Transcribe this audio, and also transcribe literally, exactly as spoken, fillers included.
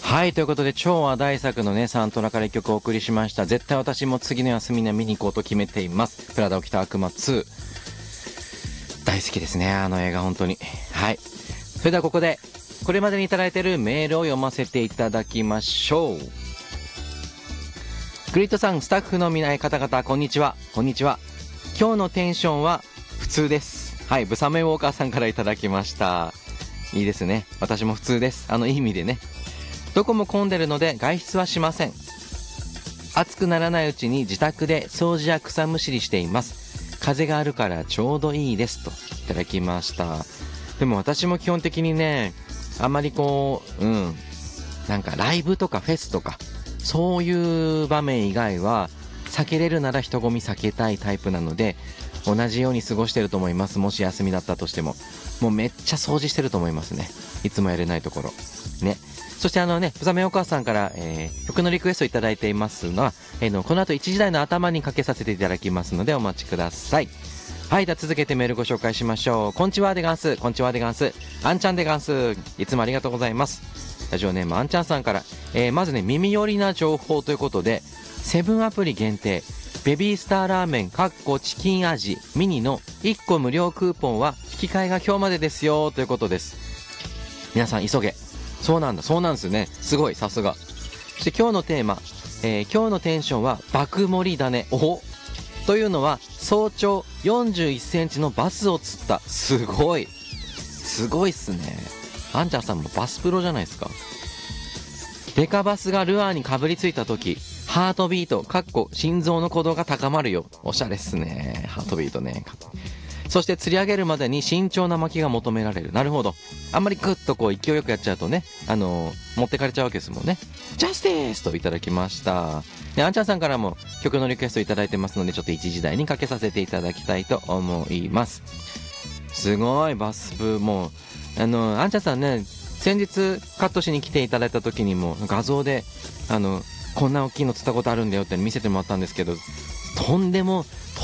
はい、ということで超話題作のねサントラから一曲お送りしました。絶対私も次の休みには見に行こうと決めています。プラダを着た悪魔ツー、大好きですね、あの映画本当に。はい、それではここでこれまでにいただいているメールを読ませていただきましょう。グリッドさん、スタッフの皆方々、こんにちは。こんにちは。今日のテンションは普通です。はい、ブサメウォーカーさんからいただきました。いいですね、私も普通です。あのいい意味でね。どこも混んでるので外出はしません。暑くならないうちに自宅で掃除や草むしりしています。風があるからちょうどいいですといただきました。でも私も基本的にね、あんまりこううんなんかライブとかフェスとかそういう場面以外は避けれるなら人混み避けたいタイプなので、同じように過ごしてると思います。もし休みだったとしてももうめっちゃ掃除してると思いますね、いつもやれないところね。そしてあのね、ブサメお母さんから、えー、曲のリクエストいただいていますのは、えー、のこの後いちじ台の頭にかけさせていただきますのでお待ちください。はい、では続けてメールご紹介しましょう。こんちはでガンス、こんちはでガンス、あんちゃんでガンス、いつもありがとうございます。ラジオネームあんちゃんさんから、えー、まずね耳寄りな情報ということで、セブンアプリ限定ベビースターラーメンかっこチキン味ミニのいっこ無料クーポンは引き換えが今日までですよということです。皆さん急げ。そうなんだ、そうなんですよね、すごい、さすが。そして今日のテーマ、えー、今日のテンションは爆盛りだね。おというのは早朝よんじゅういっセンチのバスを釣った。すごいすごいっすね。あんちゃんさんもバスプロじゃないですか。デカバスがルアーにかぶりついた時、ハートビートかっこ心臓の鼓動が高まるよ。おしゃれっすね、ハートビートね。そして釣り上げるまでに慎重な巻きが求められる。なるほど、あんまりグッとこう勢いよくやっちゃうとね、あのー、持ってかれちゃうわけですもんね。ジャスティスといただきました。であんちゃんさんからも曲のリクエストいただいてますので、ちょっと一時台にかけさせていただきたいと思います。すごいバス部、もうあのー、あんちゃんさんね、先日カットしに来ていただいた時にも画像であのこんな大きいの釣ったことあるんだよって見せてもらったんですけど、とんでも